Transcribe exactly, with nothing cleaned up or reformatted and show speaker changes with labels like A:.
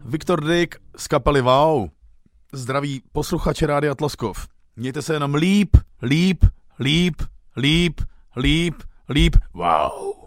A: Viktor Dyk z kapely Wow. Zdraví posluchače Rádia Tloskov. Mějte se jenom líp, líp, líp, líp, líp, líp. Wow.